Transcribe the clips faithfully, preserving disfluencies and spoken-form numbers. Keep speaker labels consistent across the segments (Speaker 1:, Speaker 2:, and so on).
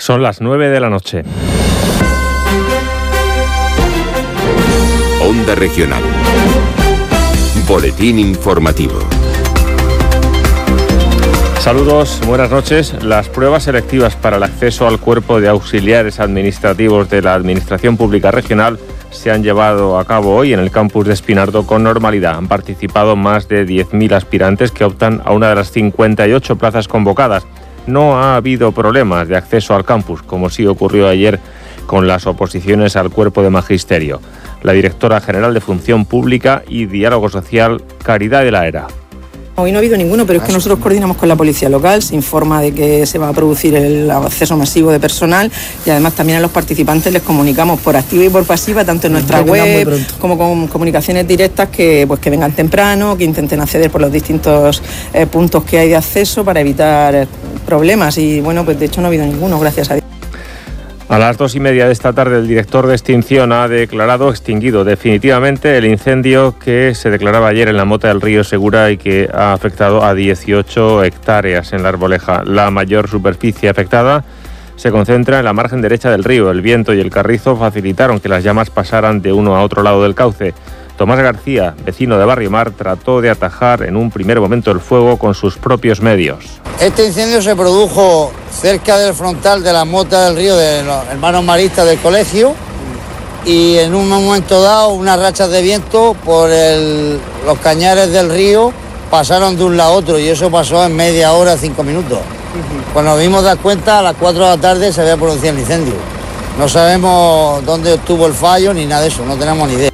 Speaker 1: Son las nueve de la noche.
Speaker 2: Onda Regional. Boletín informativo.
Speaker 1: Saludos, buenas noches. Las pruebas selectivas para el acceso al cuerpo de auxiliares administrativos de la Administración Pública Regional se han llevado a cabo hoy en el campus de Espinardo con normalidad. Han participado más de diez mil aspirantes que optan a una de las cincuenta y ocho plazas convocadas. No ha habido problemas de acceso al campus, como sí ocurrió ayer con las oposiciones al cuerpo de magisterio. La directora general de Función Pública y Diálogo Social, Caridad de la Era.
Speaker 3: Hoy no ha habido ninguno, pero es que nosotros coordinamos con la policía local, se informa de que se va a producir el acceso masivo de personal y además también a los participantes les comunicamos por activa y por pasiva, tanto en nuestra web como con comunicaciones directas, que pues que vengan temprano, que intenten acceder por los distintos eh, puntos que hay de acceso para evitar problemas y bueno, pues de hecho no ha habido ninguno, gracias a Dios.
Speaker 1: A las dos y media de esta tarde, el director de extinción ha declarado extinguido definitivamente el incendio que se declaraba ayer en la mota del río Segura y que ha afectado a dieciocho hectáreas en la Arboleja. La mayor superficie afectada se concentra en la margen derecha del río. El viento y el carrizo facilitaron que las llamas pasaran de uno a otro lado del cauce. Tomás García, vecino de Barrio Mar, trató de atajar en un primer momento el fuego con sus propios medios.
Speaker 4: Este incendio se produjo cerca del frontal de la mota del río de los hermanos maristas del colegio y en un momento dado unas rachas de viento por el, los cañares del río pasaron de un lado a otro y eso pasó en media hora, cinco minutos. Cuando nos vimos dar cuenta, a las cuatro de la tarde se había producido el incendio. No sabemos dónde estuvo el fallo ni nada de eso, no tenemos ni idea.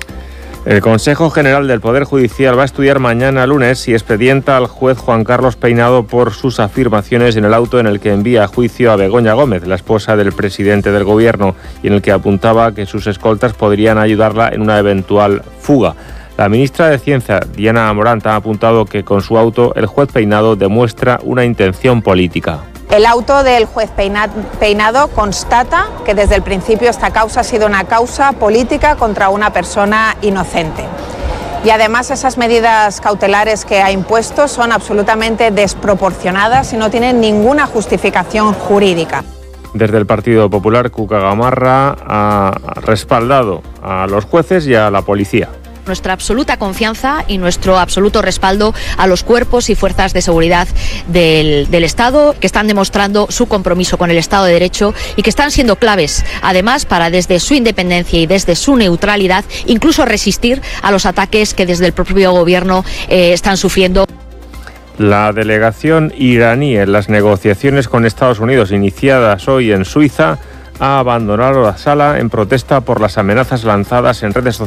Speaker 1: El Consejo General del Poder Judicial va a estudiar mañana lunes si expedienta al juez Juan Carlos Peinado por sus afirmaciones en el auto en el que envía a juicio a Begoña Gómez, la esposa del presidente del Gobierno, y en el que apuntaba que sus escoltas podrían ayudarla en una eventual fuga. La ministra de Ciencia, Diana Moranta, ha apuntado que con su auto el juez Peinado demuestra una intención política.
Speaker 5: El auto del juez Peinado constata que desde el principio esta causa ha sido una causa política contra una persona inocente. Y además esas medidas cautelares que ha impuesto son absolutamente desproporcionadas y no tienen ninguna justificación jurídica.
Speaker 1: Desde el Partido Popular, Cuca Gamarra ha respaldado a los jueces y a la policía.
Speaker 6: Nuestra absoluta confianza y nuestro absoluto respaldo a los cuerpos y fuerzas de seguridad del, del Estado, que están demostrando su compromiso con el Estado de Derecho y que están siendo claves, además, para desde su independencia y desde su neutralidad, incluso resistir a los ataques que desde el propio Gobierno eh, están sufriendo.
Speaker 1: La delegación iraní en las negociaciones con Estados Unidos, iniciadas hoy en Suiza, ha abandonado la sala en protesta por las amenazas lanzadas en redes sociales